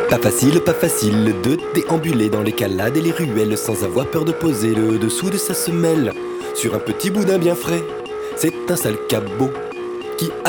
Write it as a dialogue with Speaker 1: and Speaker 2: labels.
Speaker 1: Pas facile de déambuler dans les calades et les ruelles sans avoir peur de poser le dessous de sa semelle sur un petit boudin bien frais. C'est un sale cabot qui